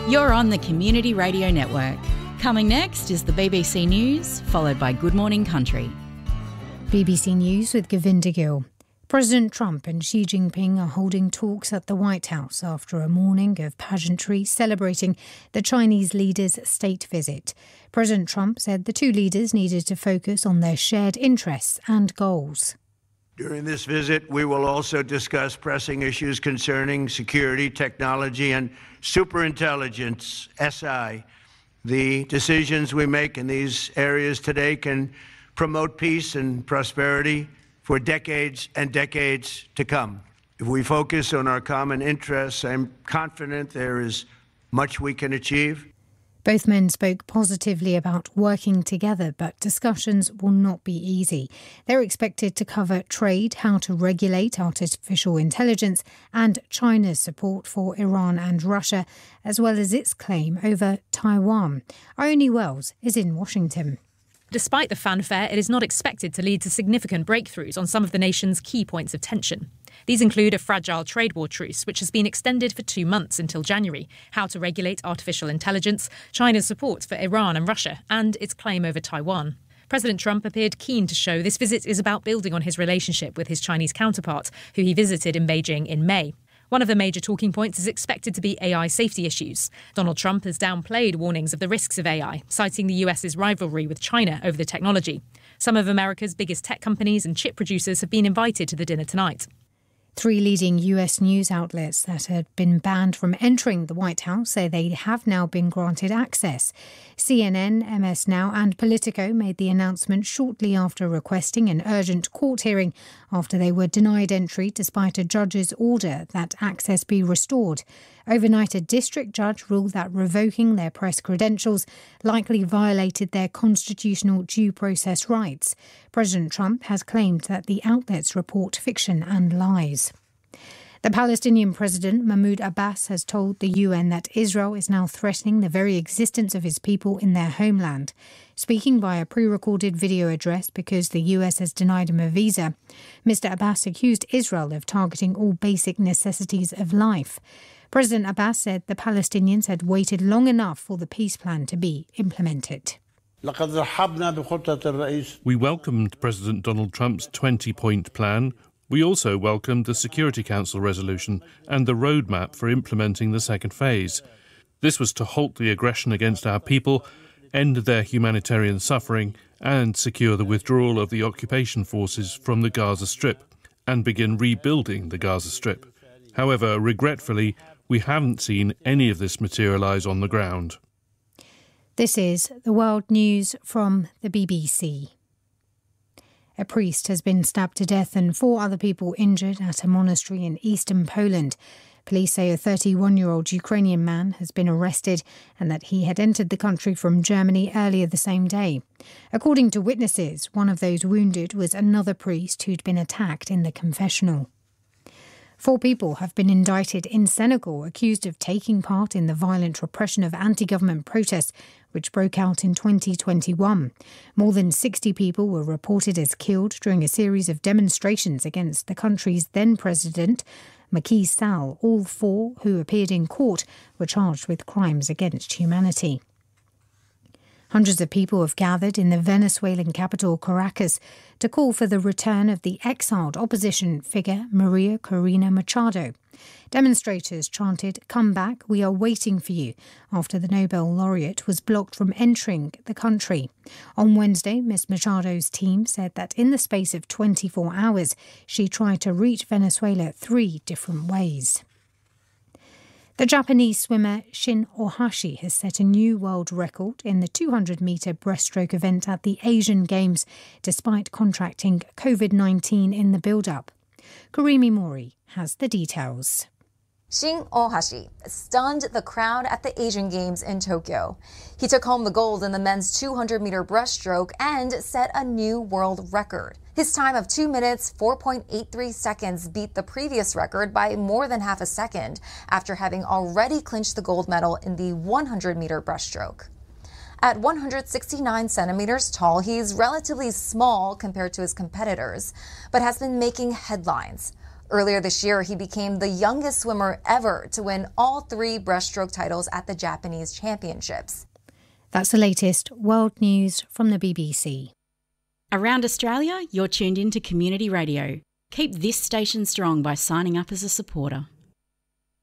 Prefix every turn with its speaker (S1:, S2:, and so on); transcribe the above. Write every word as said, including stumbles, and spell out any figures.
S1: You're on the Community Radio Network. Coming next is the B B C News, followed by Good Morning Country.
S2: B B C News with Govinda Gill. President Trump and Xi Jinping are holding talks at the White House after a morning of pageantry celebrating the Chinese leader's state visit. President Trump said the two leaders needed to focus on their shared interests and goals.
S3: During this visit, we will also discuss pressing issues concerning security, technology, and superintelligence, S I. The decisions we make in these areas today can promote peace and prosperity for decades and decades to come. If we focus on our common interests, I'm confident there is much we can achieve.
S2: Both men spoke positively about working together, but discussions will not be easy. They're expected to cover trade, how to regulate artificial intelligence, and China's support for Iran and Russia, as well as its claim over Taiwan. Ione Wells is in Washington.
S4: Despite the fanfare, it is not expected to lead to significant breakthroughs on some of the nation's key points of tension. These include a fragile trade war truce, which has been extended for two months until January, how to regulate artificial intelligence, China's support for Iran and Russia, and its claim over Taiwan. President Trump appeared keen to show this visit is about building on his relationship with his Chinese counterpart, who he visited in Beijing in May. One of the major talking points is expected to be A I safety issues. Donald Trump has downplayed warnings of the risks of A I, citing the U S's rivalry with China over the technology. Some of America's biggest tech companies and chip producers have been invited to the dinner tonight.
S2: Three leading U S news outlets that had been banned from entering the White House say they have now been granted access. C N N, M S Now and Politico made the announcement shortly after requesting an urgent court hearing after they were denied entry despite a judge's order that access be restored. Overnight, a district judge ruled that revoking their press credentials likely violated their constitutional due process rights. President Trump has claimed that the outlets report fiction and lies. The Palestinian president, Mahmoud Abbas, has told the U N that Israel is now threatening the very existence of his people in their homeland. Speaking via pre-recorded video address because the U S has denied him a visa, Mister Abbas accused Israel of targeting all basic necessities of life. President Abbas said the Palestinians had waited long enough for the peace plan to be implemented.
S5: We welcomed President Donald Trump's twenty-point plan. We also welcomed the Security Council resolution and the roadmap for implementing the second phase. This was to halt the aggression against our people, end their humanitarian suffering, and secure the withdrawal of the occupation forces from the Gaza Strip and begin rebuilding the Gaza Strip. However, regretfully, we haven't seen any of this materialise on the ground.
S2: This is the World News from the B B C. A priest has been stabbed to death and four other people injured at a monastery in eastern Poland. Police say a thirty-one-year-old Ukrainian man has been arrested and that he had entered the country from Germany earlier the same day. According to witnesses, one of those wounded was another priest who'd been attacked in the confessional. Four people have been indicted in Senegal accused of taking part in the violent repression of anti-government protests which broke out in twenty twenty-one. More than sixty people were reported as killed during a series of demonstrations against the country's then-president, Macky Sall. All four who appeared in court were charged with crimes against humanity. Hundreds of people have gathered in the Venezuelan capital Caracas to call for the return of the exiled opposition figure Maria Corina Machado. Demonstrators chanted, "Come back, we are waiting for you," after the Nobel laureate was blocked from entering the country. On Wednesday, Miz Machado's team said that in the space of twenty-four hours, she tried to reach Venezuela three different ways. The Japanese swimmer Shin Ohashi has set a new world record in the two hundred metre breaststroke event at the Asian Games, despite contracting covid nineteen in the build-up. Karimi Mori has the details.
S6: Shin Ohashi stunned the crowd at the Asian Games in Tokyo. He took home the gold in the men's two hundred metre breaststroke and set a new world record. His time of two minutes, four point eight three seconds beat the previous record by more than half a second after having already clinched the gold medal in the one hundred metre breaststroke. At one hundred sixty-nine centimeters tall, he's relatively small compared to his competitors, but has been making headlines. Earlier this year, he became the youngest swimmer ever to win all three breaststroke titles at the Japanese Championships.
S2: That's the latest world news from the B B C.
S1: Around Australia, you're tuned in to Community Radio. Keep this station strong by signing up as a supporter.